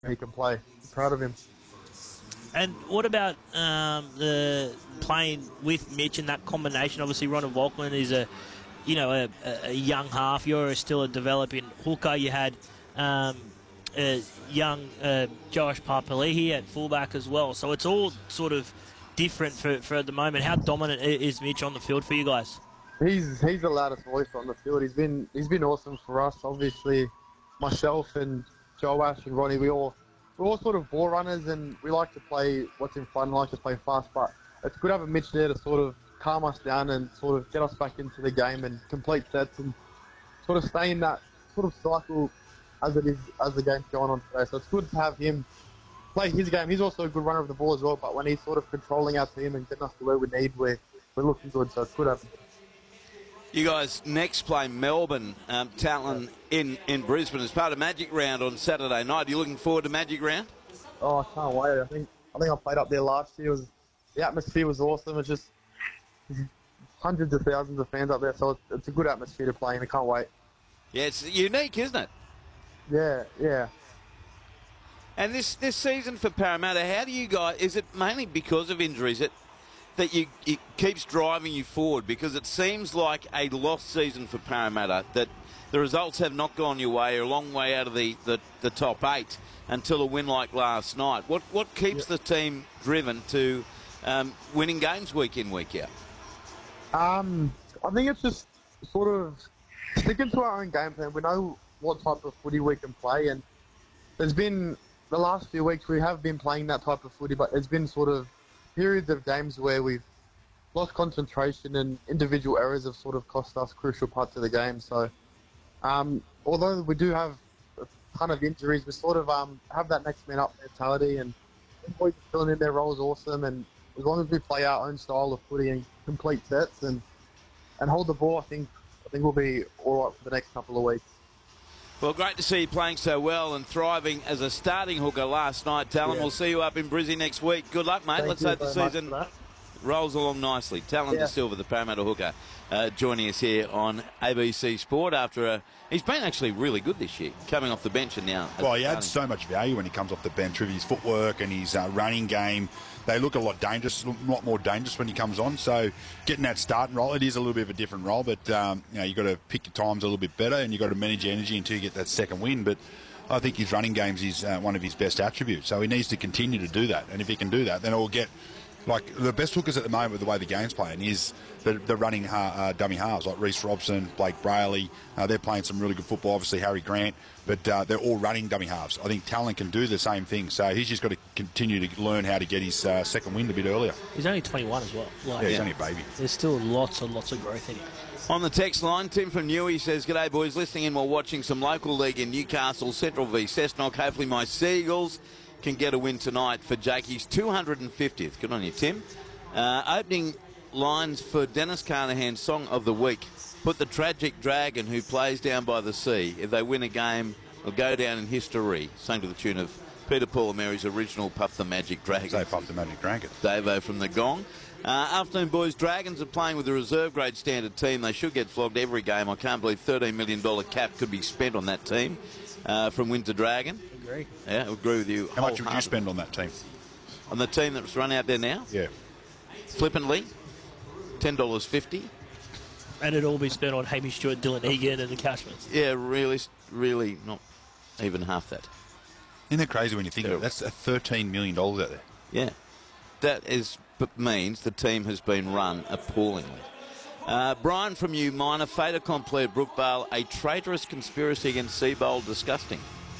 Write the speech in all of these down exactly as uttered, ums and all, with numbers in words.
he can play. I'm proud of him. And what about um, the playing with Mitch and that combination? Obviously, Ronald Volkman is a, you know, a, a young half. You're still a developing hooker. You had um, a young uh, Josh Papali'i at fullback as well. So it's all sort of different for, for at the moment. How dominant is Mitch on the field for you guys? He's he's the loudest voice on the field. He's been he's been awesome for us. Obviously, myself and Joash and Ronnie, we all we're all sort of ball runners, and we like to play what's in front. We like to play fast, but it's good to have a Mitch there to sort of calm us down and sort of get us back into the game and complete sets and sort of stay in that sort of cycle as it is as the game's going on today. So it's good to have him play his game. He's also a good runner of the ball as well, but when he's sort of controlling our team and getting us to where we need, we're, we're looking good. So it's good to have him. You guys next play Melbourne, um, Talon in, in Brisbane as part of Magic Round on Saturday night. Are you looking forward to Magic Round? Oh, I can't wait. I think I think I played up there last year. It was, the atmosphere was awesome. It's just hundreds of thousands of fans up there, so it's, it's a good atmosphere to play in. I can't wait. Yeah, it's unique, isn't it? Yeah, yeah. And this, this season for Parramatta, how do you guys, is it mainly because of injuries that, that you, it keeps driving you forward? Because it seems like a lost season for Parramatta, that the results have not gone your way. You're a long way out of the, the, the top eight until a win like last night. What what keeps yeah. the team driven to um, winning games week in, week out? Um, I think it's just sort of sticking to our own game plan. We know what type of footy we can play, and there's been the last few weeks we have been playing that type of footy, but there's been sort of periods of games where we've lost concentration and individual errors have sort of cost us crucial parts of the game. So um, although we do have a ton of injuries, we sort of um, have that next man up mentality, and the boys are filling in their roles awesome, and as long as we play our own style of footy and complete sets and and hold the ball, I think I think we'll be all right for the next couple of weeks. Well, great to see you playing so well and thriving as a starting hooker last night, Talon. Yeah. We'll see you up in Brizzy next week. Good luck, mate. Thank Let's hope the season rolls along nicely. Talon yeah. De Silva, the Parramatta hooker, uh, joining us here on A B C Sport after a... He's been actually really good this year, coming off the bench and now... Well, he adds so much value when he comes off the bench with his footwork and his uh, running game. They look a lot dangerous, a lot more dangerous when he comes on. So getting that starting role, it is a little bit of a different role, but um, you know, you've got to pick your times a little bit better and you've got to manage your energy until you get that second win. But I think his running games is uh, one of his best attributes. So he needs to continue to do that. And if he can do that, then it will get... Like, the best hookers at the moment with the way the game's playing is the, the running ha- uh, dummy halves, like Reece Robson, Blake Brayley. Uh, they're playing some really good football, obviously Harry Grant, but uh, they're all running dummy halves. I think Talon can do the same thing, so he's just got to continue to learn how to get his uh, second wind a bit earlier. He's only twenty-one as well. Like, yeah, he's yeah. only a baby. There's still lots and lots of growth in him. On the text line, Tim from Newey says, "G'day boys, listening in while watching some local league in Newcastle, Central v Cessnock. Hopefully my Seagulls can get a win tonight for Jakey's two hundred fiftieth. Good on you, Tim. Uh, opening lines for Dennis Carnahan's Song of the Week. Put the tragic dragon who plays down by the sea. If they win a game, will go down in history." Sung to the tune of Peter Paul and Mary's original Puff the Magic Dragon. Say Puff the Magic Dragon. Davo from the Gong. Uh, afternoon, boys. Dragons are playing with a reserve grade standard team. They should get flogged every game. I can't believe thirteen million dollars cap could be spent on that team uh, from Windsor Dragon. Agree. Yeah, I agree with you. How much would you spend on that team? On the team that's run out there now? Yeah. Flippantly, ten dollars fifty. And it'd all be spent on Hamish Stewart, Dylan Egan and the Cashmans. Yeah, really, really not even half that. Isn't it crazy when you think of it? That's thirteen million dollars out there. Yeah. That is, but means the team has been run appallingly. Uh, Brian from you, minor, fait accompli at Brookvale, a traitorous conspiracy against Seabold, disgusting.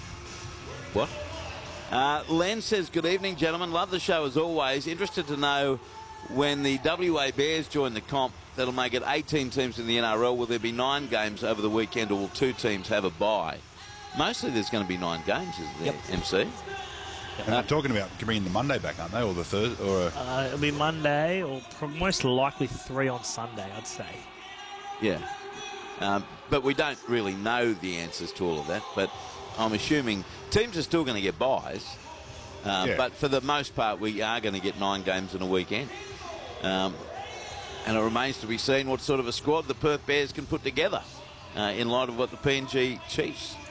What? Uh, Len says, "Good evening, gentlemen. Love the show as always. Interested to know when the W A Bears join the comp, that'll make it eighteen teams in the N R L. Will there be nine games over the weekend, or will two teams have a bye?" Mostly there's going to be nine games, isn't there, yep. M C? And they're talking about bringing the Monday back, aren't they, or the Thursday? Or a... uh, it'll be Monday, or most likely three on Sunday, I'd say. Yeah. Um, but we don't really know the answers to all of that, but I'm assuming teams are still going to get byes. Uh, yeah. But for the most part, we are going to get nine games in a weekend. Um, and it remains to be seen what sort of a squad the Perth Bears can put together uh, in light of what the P N G Chiefs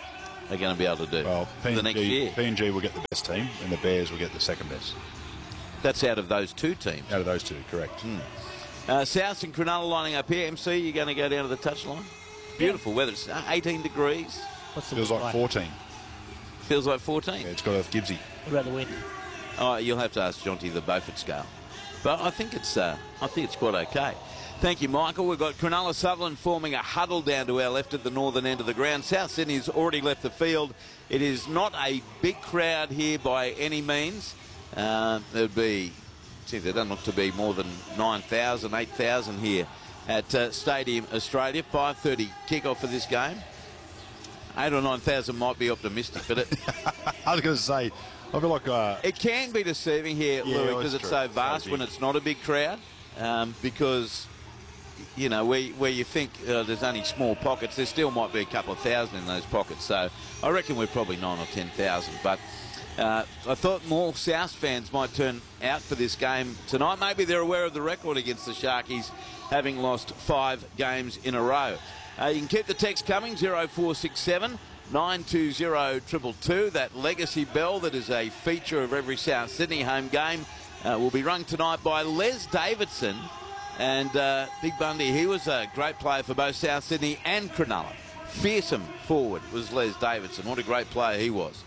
are going to be able to do Well, for the next year. P N G will get the best team, and the Bears will get the second best. That's out of those two teams. Out of those two, correct. Mm. Uh, South and Cronulla lining up here. M C, you're going to go down to the touchline? Beautiful weather. It's eighteen degrees. What's the Feels wind like fourteen. Feels like fourteen. Yeah, it's got a Gibbsy. What about the wind? Oh, you'll have to ask Jonty the Beaufort scale. But I think it's uh, I think it's quite okay. Thank you, Michael. We've got Cronulla Sutherland forming a huddle down to our left at the northern end of the ground. South Sydney's already left the field. It is not a big crowd here by any means. Uh, there'd be, see, there doesn't look to be more than nine thousand, eight thousand here at uh, Stadium Australia. five thirty kickoff for this game. eight or nine thousand might be optimistic, but it, I was going to say, I feel like... Uh, it can be deceiving here, Yeah, Louis, well, because it's it's true. so vast So when big. it's not a big crowd. Um, because, you know, where, where you think uh, there's only small pockets, there still might be a couple of thousand in those pockets. So I reckon we're probably nine or ten thousand. But uh, I thought more South fans might turn out for this game tonight. Maybe they're aware of the record against the Sharkies, having lost five games in a row. Uh, you can keep the text coming, zero four six seven nine two zero two two two. That legacy bell that is a feature of every South Sydney home game uh, will be rung tonight by Les Davidson. And uh, Big Bundy, he was a great player for both South Sydney and Cronulla. Fearsome forward was Les Davidson. What a great player he was.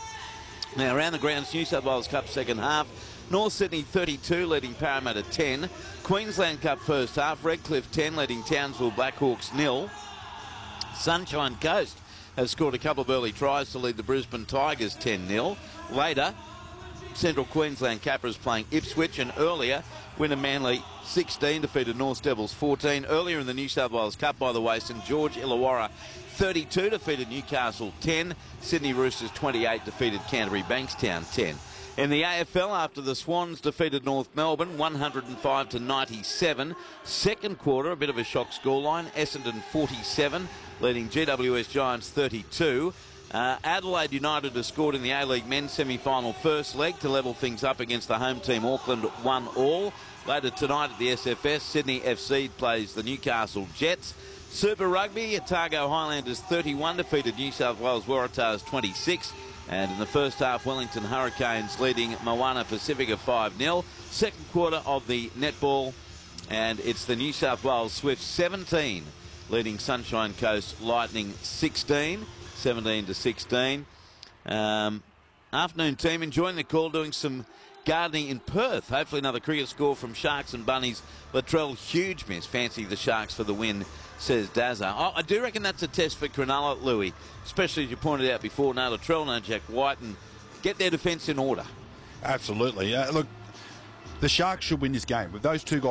Now, around the grounds, New South Wales Cup second half. North Sydney thirty-two, leading Parramatta ten. Queensland Cup first half. Redcliffe ten, leading Townsville Blackhawks nil. Sunshine Coast has scored a couple of early tries to lead the Brisbane Tigers ten nil. Later, Central Queensland Capras playing Ipswich, and earlier, Wynnum Manly sixteen defeated North Devils fourteen. Earlier in the New South Wales Cup, by the way, St George Illawarra thirty-two defeated Newcastle ten. Sydney Roosters twenty-eight defeated Canterbury Bankstown ten. In the A F L, after the Swans defeated North Melbourne one hundred five to ninety-seven. Second quarter, a bit of a shock scoreline. Essendon forty-seven, leading G W S Giants thirty-two. Uh, Adelaide United has scored in the A-League men's semi-final first leg to level things up against the home team Auckland one all. Later tonight at the S F S, Sydney F C plays the Newcastle Jets. Super Rugby, Otago Highlanders thirty-one defeated New South Wales Waratahs twenty-six. And in the first half, Wellington Hurricanes leading Moana Pacifica five nil. Second quarter of the netball, and it's the New South Wales Swifts seventeen, leading Sunshine Coast Lightning sixteen, seventeen to sixteen. Um, afternoon team enjoying the call, doing some gardening in Perth. Hopefully another cricket score from Sharks and Bunnies. Latrell, huge miss. Fancy the Sharks for the win, says Dazza. Oh, I do reckon that's a test for Cronulla, Louis, especially as you pointed out before. No Latrell, no Jack White, and get their defence in order. Absolutely. Uh, look, the Sharks should win this game. With those two guys